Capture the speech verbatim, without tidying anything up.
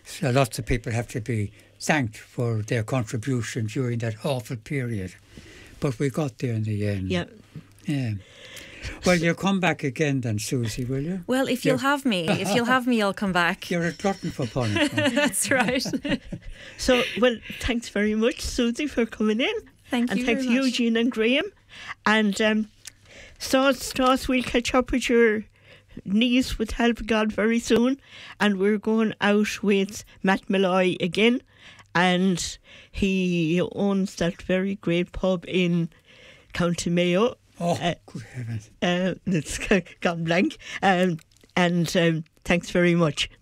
So lots of people have to be thanked for their contribution during that awful period. But we got there in the end. Yeah. Yeah. Well, you'll come back again then, Susie, will you? Well, if You're- you'll have me, if you'll have me, I'll come back. You're a glutton for punishment. That's right. So, well, thanks very much, Susie, for coming in. Thank and you thanks, very much. Eugene and Graham. And um, Stas, Stas, we'll catch up with your niece with help of God very soon. And we're going out with Matt Malloy again. And he owns that very great pub in County Mayo. Oh, Uh, good heavens. Uh, it's gone blank. Um, and um, thanks very much.